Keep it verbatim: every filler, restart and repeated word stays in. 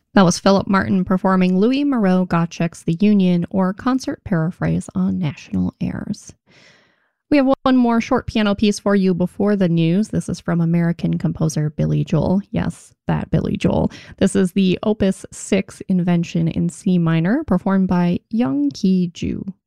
That was Philip Martin performing Louis Moreau Gottschalk's The Union, or concert paraphrase on national airs. We have one more short piano piece for you before the news. This is from American composer Billy Joel. Yes, that Billy Joel. This is the Opus six Invention in C minor, performed by Young Ki Ju.